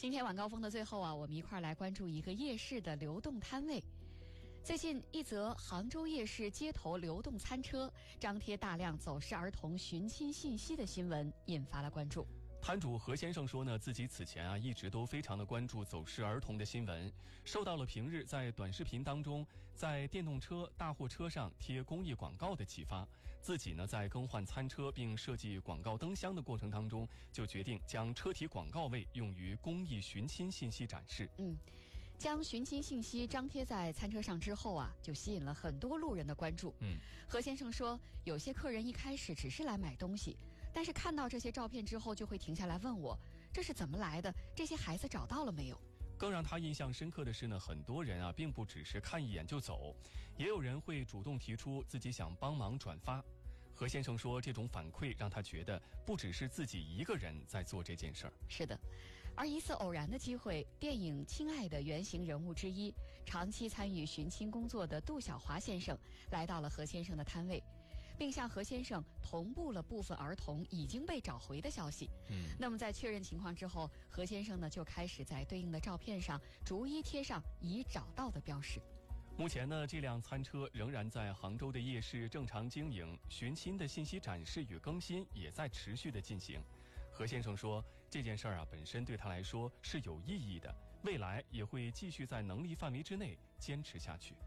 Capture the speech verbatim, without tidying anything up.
今天晚高峰的最后啊，我们一块儿来关注一个夜市的流动摊位。最近一则杭州夜市街头流动餐车张贴大量走失儿童寻亲信息的新闻引发了关注。 摊主何先生说呢，自己此前啊一直都非常的关注走失儿童的新闻，受到了平日在短视频当中在电动车、大货车上贴公益广告的启发，自己呢在更换餐车并设计广告灯箱的过程当中，就决定将车体广告位用于公益寻亲信息展示。 嗯。将寻亲信息张贴在餐车上之后啊，就吸引了很多路人的关注。 嗯， 何先生说，有些客人一开始只是来买东西，但是看到这些照片之后，就会停下来问我，这是怎么来的？这些孩子找到了没有？ 更让他印象深刻的是呢，很多人啊，并不只是看一眼就走，也有人会主动提出自己想帮忙转发。何先生说，这种反馈让他觉得不只是自己一个人在做这件事儿。 是的，而一次偶然的机会，电影《亲爱的》原型人物之一，长期参与寻亲工作的杜小华先生来到了何先生的摊位，并向何先生同步了部分儿童已经被找回的消息。 嗯， 那么在确认情况之后，何先生呢就开始在对应的照片上逐一贴上已找到的标识。 目前呢，这辆餐车仍然在杭州的夜市正常经营，寻亲的信息展示与更新也在持续的进行。何先生说，这件事儿啊本身对他来说是有意义的，未来也会继续在能力范围之内坚持下去。